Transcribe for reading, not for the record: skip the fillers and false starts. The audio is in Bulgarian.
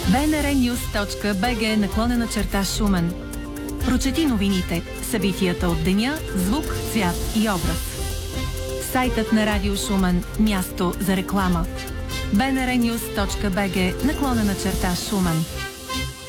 bnrnews.bg/Шумен. Прочети новините, събитията от деня, звук, цвят и образ. Сайтът на Радио Шумен – място за реклама. bnrnews.bg/Шумен.